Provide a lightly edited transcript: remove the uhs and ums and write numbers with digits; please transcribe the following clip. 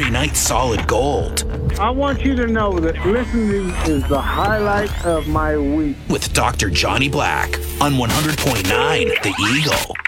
Saturday Night Solid Gold. I want you to know that listening is the highlight of my week. With Dr. Johnny Black on 100.9 The Eagle.